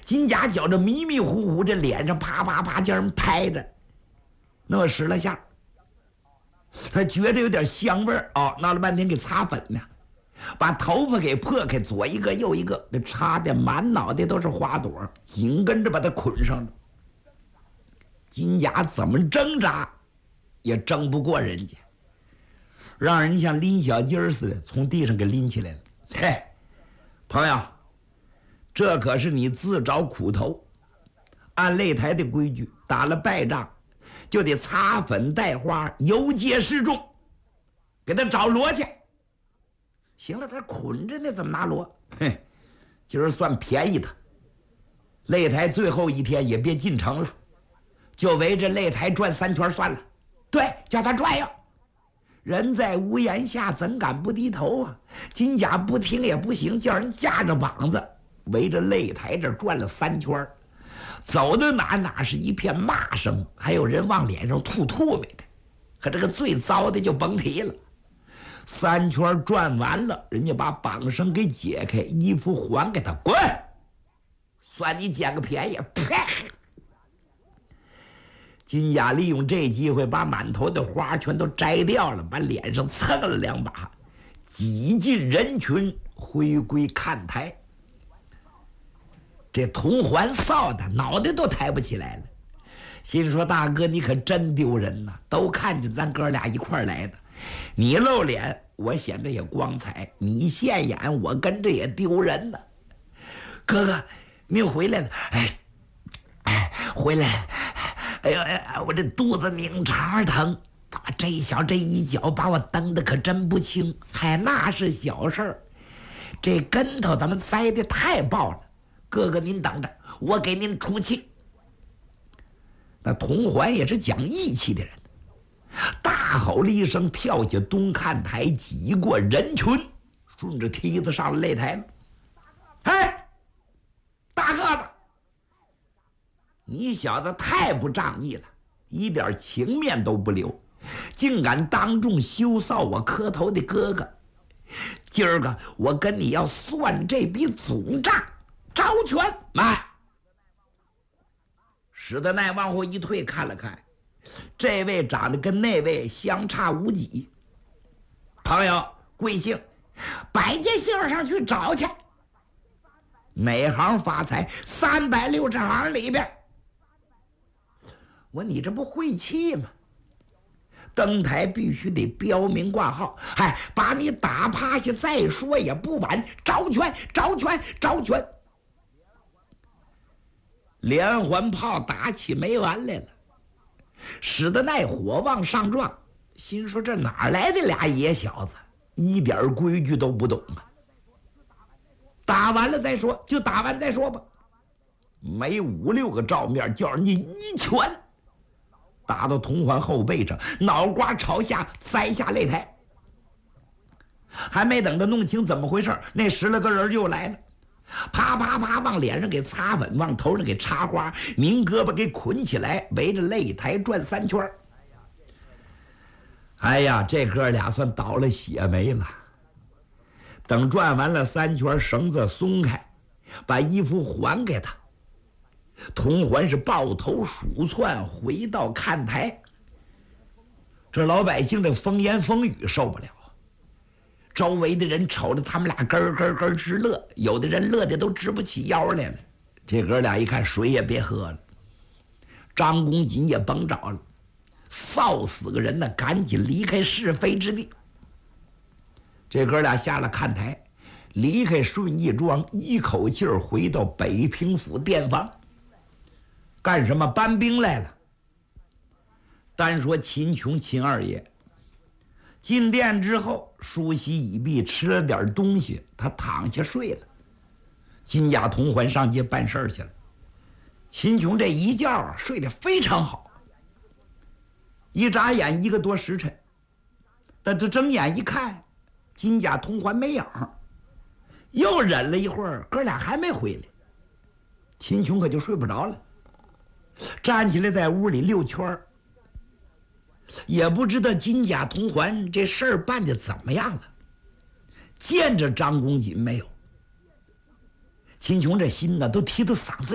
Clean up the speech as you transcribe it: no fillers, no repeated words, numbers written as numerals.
金家觉着迷迷糊糊，这脸上啪啪啪叫人拍着，那10来下，他觉着有点香味儿哦，闹了半天给擦粉呢，把头发给破开，左一个右一个，那擦的满脑袋都是花朵，紧跟着把他捆上了。金家怎么挣扎也挣不过人家，让人像拎小鸡似的从地上给拎起来了。嘿，朋友，这可是你自找苦头。按擂台的规矩，打了败仗就得擦粉带花，游街示众，给他找锣去。行了，他捆着呢，怎么拿锣？嘿，今儿算便宜他。擂台最后一天也别进城了，就围着擂台转3圈算了。对，叫他转悠。人在屋檐下，怎敢不低头啊？金甲不听也不行，叫人架着膀子围着擂台这转了3圈，走到哪是一片骂声，还有人往脸上吐唾沫的。可这个最糟的就甭提了。3圈转完了，人家把绑绳给解开，衣服还给他，滚！算你捡个便宜！啪！金甲利用这机会把满头的花全都摘掉了，把脸上蹭了2把，挤进人群，回归看台。这铜环臊的脑袋都抬不起来了，心说大哥你可真丢人呐！都看见咱哥俩一块儿来的，你露脸我显得也光彩，你现眼我跟着也丢人呢。哥哥您回来了。回来。哎呦，我这肚子拧肠疼，这小这一脚把我蹬得可真不轻。嗨，那是小事儿，这跟头咱们栽的太爆了。哥哥您等着，我给您出气。那铜环也是讲义气的人，大吼了一声，跳下东看台，挤过人群，顺着梯子上了擂台了。哎，大个子，你小子太不仗义了，一点情面都不留，竟敢当众羞臊我磕头的哥哥！今儿个我跟你要算这笔总账！招拳！慢！史德奈往后一退，看了看，这位长得跟那位相差无几。朋友贵姓？百家姓上去找去。哪行发财？360行里边。我你这不晦气吗？登台必须得标明挂号，嗨，把你打趴下再说也不晚。招拳！招拳！招拳！连环炮打起没完来了，史德奈火往上撞，心说这哪来的俩野小子，一点规矩都不懂啊！打完了再说，就打完再说吧。没5、6个照面，叫人家一拳打到铜环后背上，脑瓜朝下栽下擂台。还没等他弄清怎么回事，那10来个人又来了，啪啪啪往脸上给擦粉，往头上给插花，明胳膊给捆起来，围着擂台转3圈。哎呀，这哥俩算倒了血霉了。等转完了3圈，绳子松开，把衣服还给他，铜环是抱头鼠窜回到看台。这老百姓这风言风语受不了，周围的人瞅着他们俩咯咯咯直乐，有的人乐得都直不起腰来了。这哥俩一看水也别喝了，张公瑾也甭找了，臊死个人呢，赶紧离开是非之地。这哥俩下了看台，离开顺义庄，一口气儿回到北平府店房。干什么？搬兵来了。单说秦琼秦二爷进店之后，梳洗已毕，吃了点东西，他躺下睡了。金甲铜环上街办事去了。秦琼这一觉啊，睡得非常好。一眨眼1个多时辰，但他睁眼一看，金甲铜环没影儿。又忍了一会儿，哥俩还没回来，秦琼可就睡不着了，站起来在屋里溜圈儿。也不知道金甲铜环这事儿办得怎么样了，见着张公瑾没有？秦琼这心呢都提到嗓子